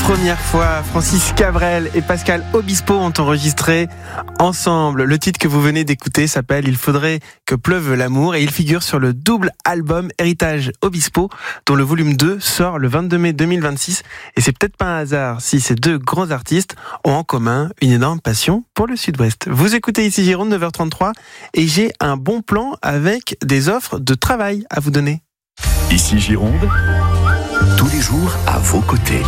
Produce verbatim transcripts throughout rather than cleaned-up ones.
première fois, Francis Cabrel et Pascal Obispo ont enregistré ensemble. Le titre que vous venez d'écouter s'appelle « Il faudrait que pleuve l'amour » et il figure sur le double album Héritage Obispo, dont le volume deux sort le vingt-deux mai deux mille vingt-six. Et c'est peut-être pas un hasard si ces deux grands artistes ont en commun une énorme passion pour le Sud-Ouest. Vous écoutez ici Gironde, neuf heures trente-trois, et j'ai un bon plan avec des offres de travail à vous donner. Ici Gironde, tous les jours à vos côtés.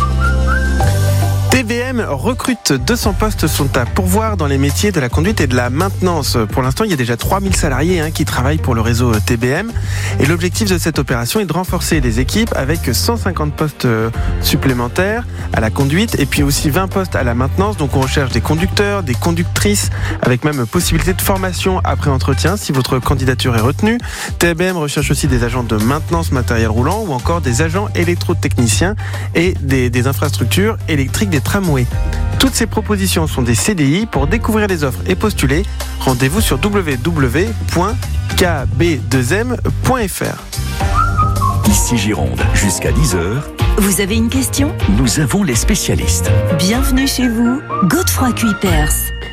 T B M recrute deux cents postes sont à pourvoir dans les métiers de la conduite et de la maintenance. Pour l'instant, il y a déjà trois mille salariés hein, qui travaillent pour le réseau T B M. Et l'objectif de cette opération est de renforcer les équipes avec cent cinquante postes supplémentaires à la conduite et puis aussi vingt postes à la maintenance. Donc on recherche des conducteurs, des conductrices avec même possibilité de formation après entretien si votre candidature est retenue. T B M recherche aussi des agents de maintenance matériel roulant ou encore des agents électrotechniciens et des, des infrastructures électriques des tramways. Toutes ces propositions sont des C D I. Pour découvrir les offres et postuler, rendez-vous sur w w w point k b deux m point f r. Ici Gironde, jusqu'à dix heures. Vous avez une question ? Nous avons les spécialistes. Bienvenue chez vous, Godefroy Cuypers.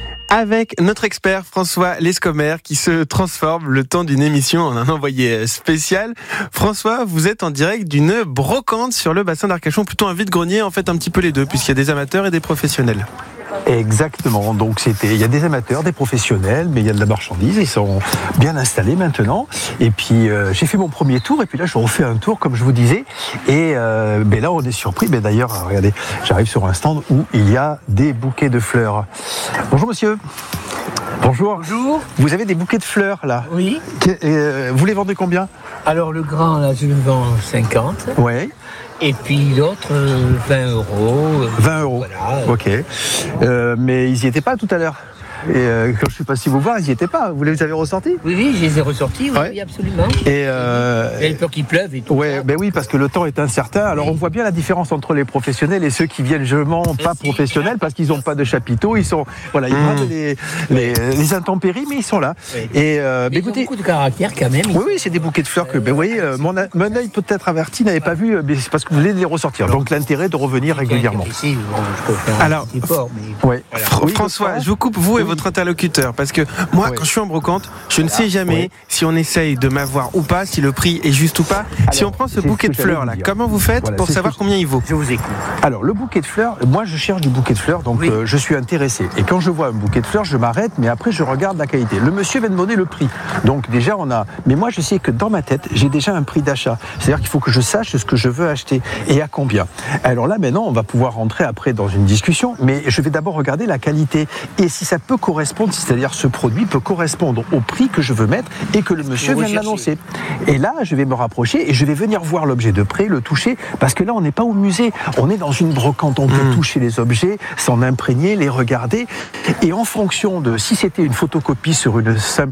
Avec notre expert François Lescomer qui se transforme le temps d'une émission en un envoyé spécial. François, vous êtes en direct d'une brocante sur le bassin d'Arcachon, plutôt un vide-grenier, en fait un petit peu les deux, puisqu'il y a des amateurs et des professionnels. Exactement, donc c'était, il y a des amateurs, des professionnels, mais il y a de la marchandise, ils sont bien installés maintenant. Et puis euh, j'ai fait mon premier tour, et puis là je refais un tour comme je vous disais. Et euh, ben là on est surpris, ben d'ailleurs regardez, j'arrive sur un stand où il y a des bouquets de fleurs. Bonjour monsieur. Bonjour. Bonjour. Vous avez des bouquets de fleurs là ? Oui. Que, euh, vous les vendez combien ? Alors le grand là je le vends cinquante. Ouais. Et puis l'autre euh, vingt euros. vingt euros. Voilà. Ok. Euh, mais ils n'y étaient pas tout à l'heure. Et euh, quand je suis passé vous voir, ils n'y étaient pas. Vous les avez ressortis ? Oui, oui, je les ai ressortis, oui, Ouais. oui, absolument. Et euh, Il y a peur qu'il pleuve et tout. Ouais, ben oui, parce que le temps est incertain. Alors on voit bien la différence entre les professionnels et ceux qui viennent justement pas professionnels parce qu'ils n'ont pas de chapiteau. Ils sont, voilà, ils bradent les, les, les intempéries, mais ils sont là. Oui. Et euh, ben Ils écoutez, ont beaucoup de caractère quand même. oui, oui, c'est des bouquets de fleurs que, ben vous voyez, euh, mon, mon œil peut-être averti n'avait pas vu, mais c'est parce que vous venez de les ressortir. Donc l'intérêt de revenir régulièrement. Ici, bon, je peux faire un Alors, petit effort, mais... Ouais. Voilà. Fr- Oui, François, Godefroy. je vous coupe, vous et Oui. votre interlocuteur, parce que moi, Oui. quand je suis en brocante, je ne sais jamais Oui. si on essaye de m'avoir ou pas, si le prix est juste ou pas. si Alors, on prend ce c'est ce bouquet que de j'allais fleurs vous là, dire. comment vous faites Voilà, pour c'est ce savoir que je- combien il vaut ? Je vous écoute. Alors le bouquet de fleurs, moi je cherche du bouquet de fleurs, donc Oui. euh, je suis intéressé. Et quand je vois un bouquet de fleurs, je m'arrête, mais après je regarde la qualité. Le monsieur vient de donner le prix, donc déjà on a. Mais moi je sais que dans ma tête, j'ai déjà un prix d'achat. C'est-à-dire qu'il faut que je sache ce que je veux acheter et à combien. Alors là maintenant, on va pouvoir rentrer après dans une discussion, mais je vais d'abord regarder la qualité et si ça peut correspondre, c'est-à-dire ce produit peut correspondre au prix que je veux mettre et que le monsieur vous vient de recherchez. l'annoncer. Et là, je vais me rapprocher et je vais venir voir l'objet de près, le toucher, parce que là, on n'est pas au musée, on est dans une brocante, on peut Mmh. toucher les objets, s'en imprégner, les regarder, et en fonction de si c'était une photocopie sur une simple